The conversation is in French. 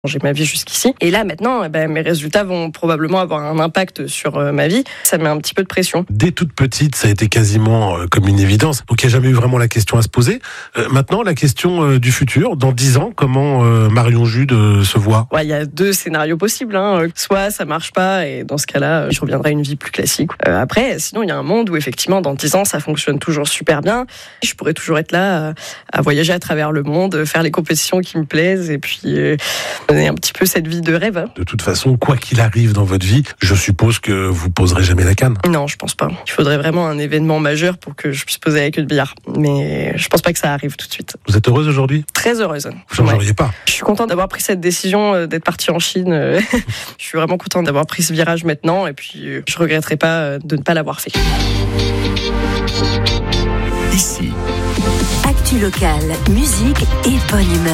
J'ai ma vie jusqu'ici. Et là, maintenant, mes résultats vont probablement avoir un impact sur ma vie. Ça met un petit peu de pression. Dès toute petite, ça a été quasiment comme une évidence. Donc, il n'y a jamais eu vraiment la question à se poser. Maintenant, la question du futur. Dans 10 ans, comment Marion Jude se voit ? Il y a 2 scénarios possibles. Soit ça marche pas, et dans ce cas-là, je reviendrai à une vie plus classique. Après, sinon, il y a un monde où, effectivement, dans 10 ans, ça fonctionne toujours super bien. Je pourrais toujours être là à voyager à travers le monde, faire les compétitions qui me plaisent, et puis donner un petit peu cette vie de rêve. De toute façon, quoi qu'il arrive dans votre vie, je suppose que vous poserez jamais la canne. Non, je pense pas. Il faudrait vraiment un événement majeur pour que je puisse poser avec une billard. Mais je pense pas que ça arrive tout de suite. Vous êtes heureuse aujourd'hui ? Très heureuse. Vous changeriez pas ? Je suis contente d'avoir pris cette décision d'être partie en Chine. Je suis vraiment contente d'avoir pris ce virage maintenant, et puis je regretterai pas de ne pas l'avoir fait. Ici. Actu locale, musique et bonne humeur.